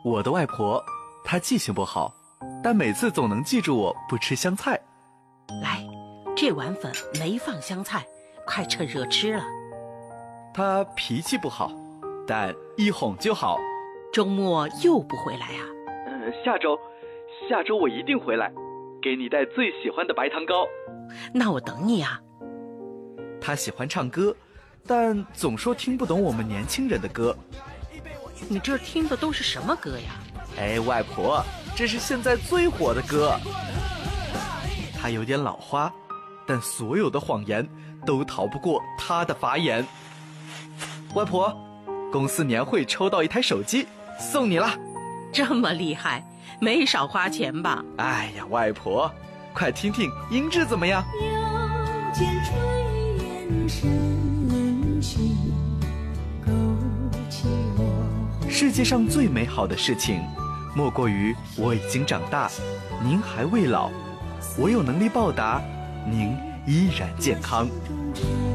我的外婆，她记性不好，但每次总能记住我不吃香菜。 来，这碗粉没放香菜，快趁热吃了。 她脾气不好，但一哄就好。 周末又不回来啊？ 下周我一定回来，给你带最喜欢的白糖糕。 那我等你啊。 她喜欢唱歌，但总说听不懂我们年轻人的歌。 你这听的都是什么歌呀？ 哎，外婆，这是现在最火的歌。她有点老花，但所有的谎言都逃不过她的法眼。外婆，公司年会抽到一台手机，送你了。 这么厉害，没少花钱吧？ 哎呀，外婆，快听听音质怎么样？ 腰间炊烟升起，勾起我。 世界上最美好的事情，莫过于我已经长大，您还未老，我有能力报答，您依然健康。